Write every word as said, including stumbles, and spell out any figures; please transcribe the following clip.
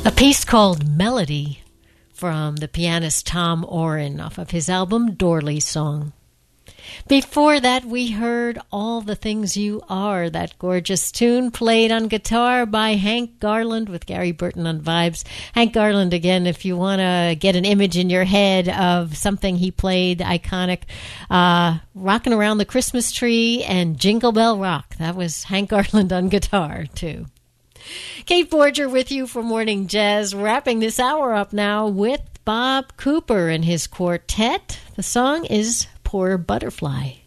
A piece called Melody from the pianist Tom Oren off of his album Dorley Song. Before that, we heard All the Things You Are, that gorgeous tune played on guitar by Hank Garland with Gary Burton on vibes. Hank Garland, again, if you want to get an image in your head of something he played, iconic, uh, Rockin' Around the Christmas Tree and Jingle Bell Rock. That was Hank Garland on guitar, too. Kate Borger with you for Morning Jazz, wrapping this hour up now with Bob Cooper and his quartet. The song is Poor Butterfly.